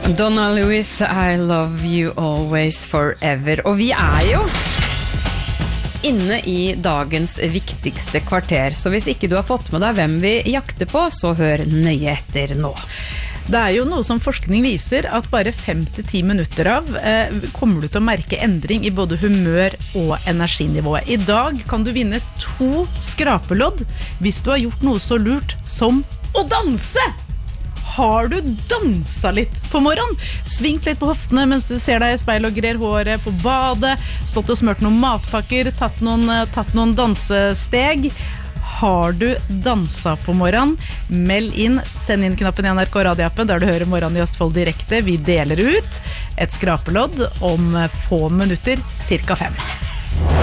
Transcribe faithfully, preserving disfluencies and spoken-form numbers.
Donna Lewis, I love you always forever. Og vi er jo inne i dagens viktigste kvarter, så hvis ikke du har fått med deg hvem vi jakter på, så hør nøye etter nå. Det er jo noe som forskning viser at bare fem til ti minutter av eh, kommer du til å merke endring i både humør og energinivået. I dag kan du vinne to skrapelodd hvis du har gjort noe så lurt som å danse! Har du dansa litt på morgenen? Svingt litt på hoftene mens du ser deg i speil og grer håret på badet, stått og smørt noen matpakker, tatt noen, tatt noen dansesteg. Har du dansa på morgenen? Meld inn, send inn knappen i N R K radioappen der du hører Morgen i Østfold direkte. Vi deler ut et skrapelodd om få minutter, cirka fem.